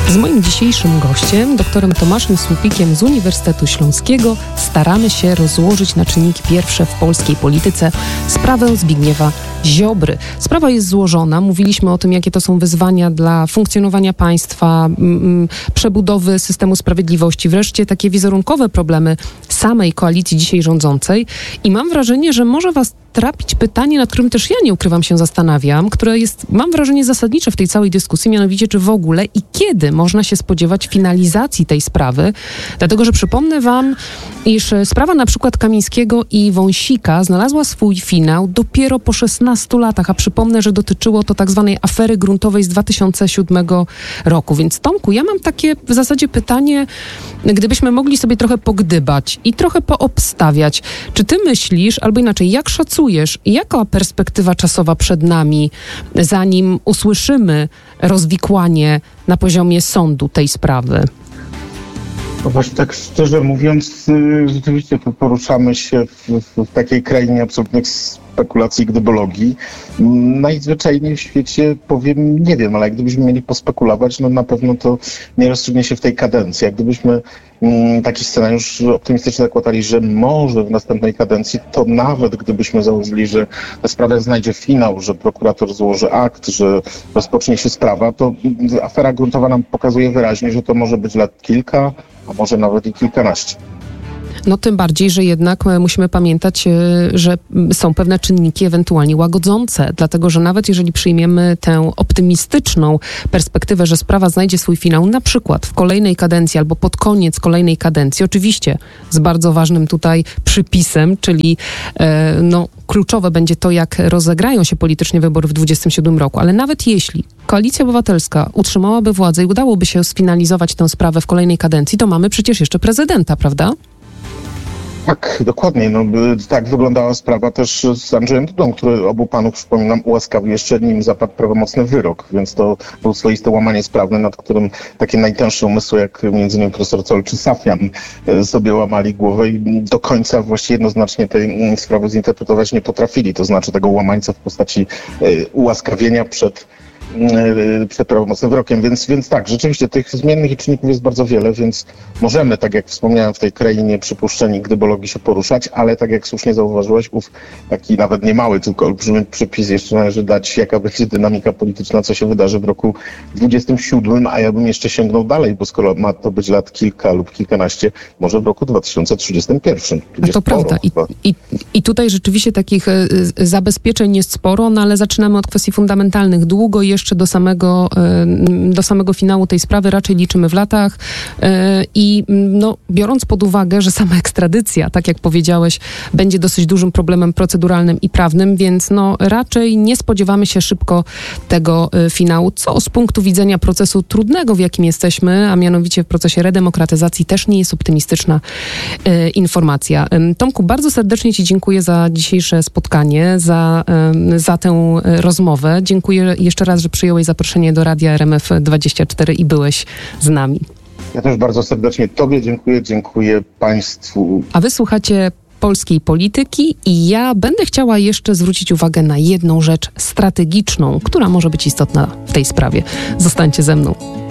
Z moim dzisiejszym gościem, doktorem Tomaszem Słupikiem z Uniwersytetu Śląskiego, staramy się rozłożyć na czynniki pierwsze w polskiej polityce sprawę Zbigniewa Ziobry. Sprawa jest złożona. Mówiliśmy o tym, jakie to są wyzwania dla funkcjonowania państwa, przebudowy systemu sprawiedliwości, wreszcie takie wizerunkowe problemy samej koalicji dzisiaj rządzącej. I mam wrażenie, że może was trapić pytanie, nad którym też ja, nie ukrywam, się zastanawiam, które jest, mam wrażenie, zasadnicze w tej całej dyskusji, mianowicie czy w ogóle i kiedy można się spodziewać finalizacji tej sprawy. Dlatego, że przypomnę wam, iż sprawa na przykład Kamińskiego i Wąsika znalazła swój finał dopiero po 16 latach, a przypomnę, że dotyczyło to tak zwanej afery gruntowej z 2007 roku. Więc Tomku, ja mam takie w zasadzie pytanie, gdybyśmy mogli sobie trochę pogdybać i trochę poobstawiać. Czy ty myślisz, albo inaczej, jak szacujesz, jaka perspektywa czasowa przed nami, zanim usłyszymy rozwikłanie na poziomie sądu tej sprawy? No właśnie, tak szczerze mówiąc, rzeczywiście tu poruszamy się w takiej krainie absolutnych spekulacji i gdybologii. Najzwyczajniej w świecie powiem, nie wiem, ale gdybyśmy mieli pospekulować, no na pewno to nie rozstrzygnie się w tej kadencji. Jak gdybyśmy taki scenariusz optymistyczny zakładali, że może w następnej kadencji, to nawet gdybyśmy założyli, że ta sprawa znajdzie finał, że prokurator złoży akt, że rozpocznie się sprawa, to afera gruntowa nam pokazuje wyraźnie, że to może być lat kilka, a może nawet i kilkanaście. No tym bardziej, że jednak musimy pamiętać, że są pewne czynniki ewentualnie łagodzące, dlatego że nawet jeżeli przyjmiemy tę optymistyczną perspektywę, że sprawa znajdzie swój finał na przykład w kolejnej kadencji albo pod koniec kolejnej kadencji, oczywiście z bardzo ważnym tutaj przypisem, czyli kluczowe będzie to, jak rozegrają się politycznie wybory w 2027 roku, ale nawet jeśli Koalicja Obywatelska utrzymałaby władzę i udałoby się sfinalizować tę sprawę w kolejnej kadencji, to mamy przecież jeszcze prezydenta, prawda? Tak, dokładnie. No, tak wyglądała sprawa też z Andrzejem Dudą, który obu panów, przypominam, ułaskawił jeszcze nim zapadł prawomocny wyrok, więc to było swoiste łamanie sprawne, nad którym takie najtęższe umysły, jak między innymi profesor Zoll czy Safian, sobie łamali głowę i do końca właściwie jednoznacznie tej sprawy zinterpretować nie potrafili. To znaczy tego łamańca w postaci ułaskawienia przed prawomocnym wyrokiem, więc tak, rzeczywiście tych zmiennych i czynników jest bardzo wiele, więc możemy, tak jak wspomniałem, w tej krainie przypuszczeń i gdybologii się poruszać, ale tak jak słusznie zauważyłeś, taki nawet nie mały, tylko olbrzymi przypis jeszcze należy dać, jaka będzie dynamika polityczna, co się wydarzy w roku 27, a ja bym jeszcze sięgnął dalej, bo skoro ma to być lat kilka lub kilkanaście, może w roku 2031. No to prawda. I tutaj rzeczywiście takich zabezpieczeń jest sporo, no ale zaczynamy od kwestii fundamentalnych. Długo jeszcze do samego finału tej sprawy raczej liczymy w latach i biorąc pod uwagę, że sama ekstradycja, tak jak powiedziałeś, będzie dosyć dużym problemem proceduralnym i prawnym, więc raczej nie spodziewamy się szybko tego finału, co z punktu widzenia procesu trudnego, w jakim jesteśmy, a mianowicie w procesie redemokratyzacji, też nie jest optymistyczna informacja. Tomku, bardzo serdecznie ci dziękuję za dzisiejsze spotkanie, za tę rozmowę. Dziękuję jeszcze raz, że przyjąłeś zaproszenie do Radia RMF24 i byłeś z nami. Ja też bardzo serdecznie tobie dziękuję państwu. A wy słuchacie Polskiej Polityki i ja będę chciała jeszcze zwrócić uwagę na jedną rzecz strategiczną, która może być istotna w tej sprawie. Zostańcie ze mną.